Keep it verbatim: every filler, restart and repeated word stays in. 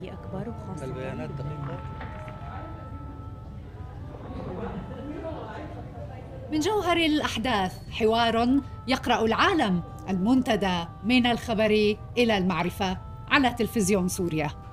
أكبر وخاصة البيانات دقيقة. من جوهر الأحداث حوار يقرأ العالم، المنتدى من الخبر إلى المعرفة على تلفزيون سوريا.